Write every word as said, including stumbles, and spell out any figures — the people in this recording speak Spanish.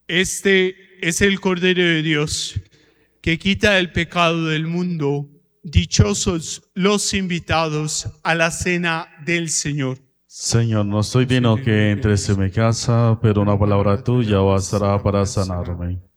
Este es el Cordero de Dios, que quita el pecado del mundo. Dichosos los invitados a la cena del Señor. Señor, no soy digno que entres en mi casa, pero una palabra tuya bastará para sanarme.